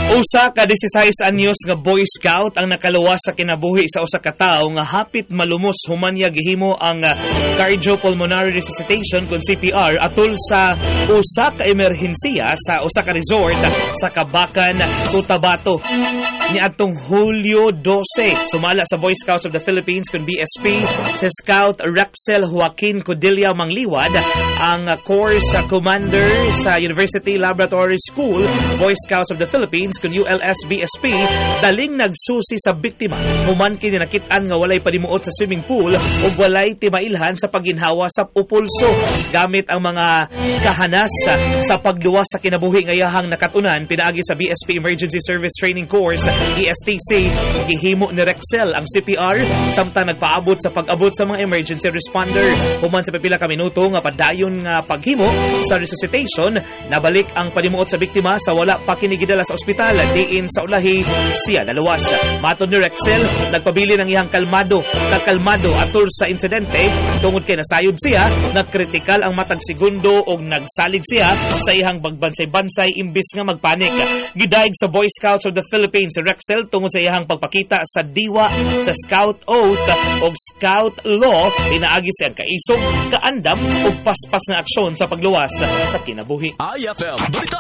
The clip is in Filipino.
Usa ka 16 anyos nga Boy Scout ang nakaluwas sa kinabuhi sa usa ka tawo nga hapit malumos human niya gihimo ang cardiopulmonary resuscitation kun CPR atol sa usa ka emerhensiya sa usa ka resort sa Kabakan, Cotabato. Niadtong Hulyo 12, sumala sa Boy Scouts of the Philippines kun BSP si Scout Rexel Joaquin Codilla Mangliwad, ang course commander sa University Laboratory School Boy Scouts of the Philippines kun ULS-BSP, daling nagsusi sa biktima human kini nakit-an nga walay padimuot sa swimming pool ug walay timailhan sa pagginhawa sa upulso gamit ang mga kahanas sa pagluwas sa kinabuhi nga iyahang nakatunan pinaagi sa BSP Emergency Service Training Course ESTC. Gihimo ni Rexel ang CPR samtang nagpaabot sa pag-abot sa mga emergency responder. Human sa pipila ka minuto nga padayon nga paghimo sa resuscitation, nabalik ang padimuot sa biktima sa wala pa kinigidala sa ospital diin sa ulahi siya naluwas. Matod ni Rexel, nagpabili ng iyang kalmado atol sa insidente tungod kay nasayod siya, nagkritikal ang matag segundo og nagsalig siya sa iyang bagbansay-bansay imbis nga magpanik. Gidaig sa Boy Scouts of the Philippines si Rexel tungod sa iyang pagpakita sa diwa sa Scout Oath o Scout Law, inaagi siyang kaisog, kaandam o paspas na aksyon sa pagluwas sa kinabuhi. IFM